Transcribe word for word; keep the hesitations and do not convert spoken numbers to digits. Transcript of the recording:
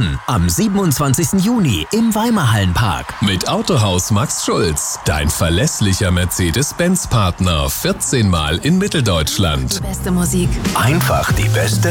Essen am siebenundzwanzigsten Juni im Weimarhallenpark. Mit Autohaus Max Schulz, dein verlässlicher Mercedes-Benz-Partner. vierzehn Mal in Mitteldeutschland. Die beste Musik. Einfach die beste